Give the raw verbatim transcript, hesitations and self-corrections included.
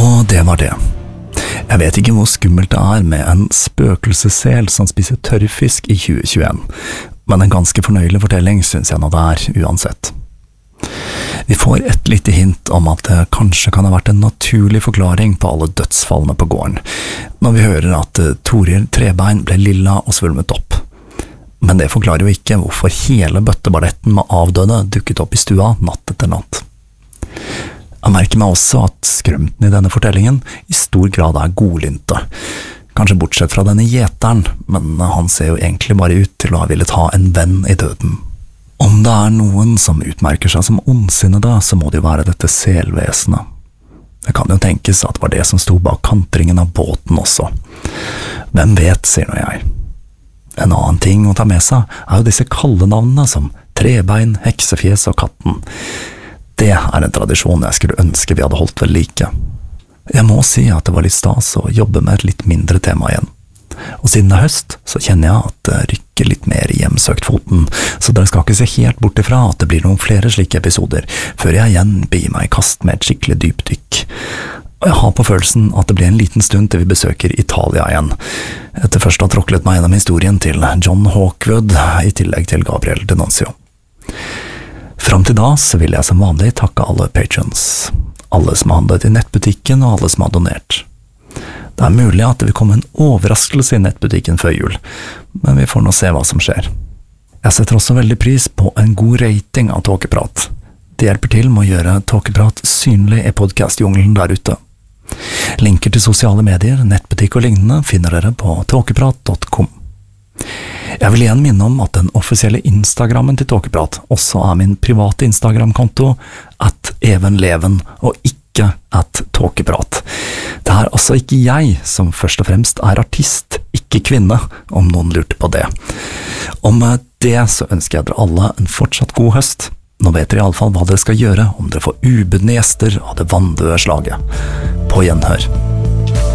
Og det var det. Jeg vet ikke hvor skummelt det er med en spøkelsessel som spiser tørrfisk i tjue tjueen, men en ganske fornøyelig fortelling synes jeg nå det er uansett. Vi får et lite hint om at det kanskje kan ha vært en naturlig forklaring på alle dødsfallene på gården, når vi hører at Toril Trebein ble lilla og svulmet opp. Men det forklarer jo ikke hvorfor hele bøtteballetten med avdøde dukket opp i stua natt etter natt. Jeg merker meg også at skrømten i denne fortellingen i stor grad er godlynte. Kanskje bortsett fra denne gjeteren, men han ser jo egentlig bare ut til å ha villet ha en venn i døden. Om det er noen som utmerker seg som ondsinnede, så må det jo være dette selvesenet. Det kan jo tenkes at det var det som sto bak kantringen av båten også. Hvem vet, sier nå jeg. En annen ting å ta med seg er jo disse kallenavnene som Trebein, Heksefjes og Katten. Det er en tradisjon jeg skulle ønske vi hadde holdt ved like. Jeg må si at det var litt stas å jobbe med et litt mindre tema igjen. Og siden det er høst, så kjenner jeg at det rykker litt mer i hjemsøkt foten, så dere skal ikke se helt bort ifra at det blir noen flere slike episoder, før jeg igjen begir meg i kast med et skikkelig dypdykk. Og jeg har på følelsen at det blir en liten stund til vi besøker Italia igjen, etter først å ha tråklet meg gjennom historien til John Hawkwood, i tillegg til Gabriel Denuncio. Fram til da så vil jeg som vanlig takke alle patrons, alle som har handlet i nettbutikken og alle som har donert. Det er mulig at det vil komme en overraskelse i nettbutikken før jul, men vi får nå se hva som skjer. Jeg setter også veldig pris på en god rating av Tåkeprat. Det hjelper til med å gjøre Tåkeprat synlig i podcastjungelen der ute. Linker til sosiale medier, nettbutikk og lignende finner dere på tåkeprat punktum com. Jeg vil igjen minne om at den offisielle Instagrammen til Tåkeprat også er min private Instagram-konto, at evenleven, og ikke at Tåkeprat. Det er altså ikke jeg som først og fremst er artist, ikke kvinne, om noen lurte på det. Om det så ønsker jeg dere alle en fortsatt god høst. Nå vet dere i alle fall hva dere skal gjøre om dere får ubudne gjester av det vanndøde slaget. På gjenhør.